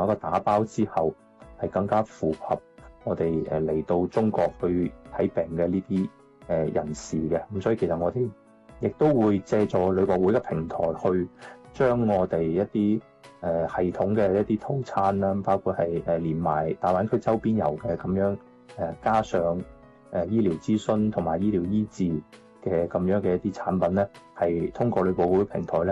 一個打包之後係更加符合我哋嚟到中國去睇病嘅呢啲人士嘅。咁所以其實我哋亦都會借助旅博會嘅平台去將我哋一啲系統嘅一啲套餐啦，包括係連埋大灣區周邊遊嘅咁樣加上醫療諮詢同埋醫療醫治嘅咁樣嘅一啲產品咧，係通過旅博會平台咧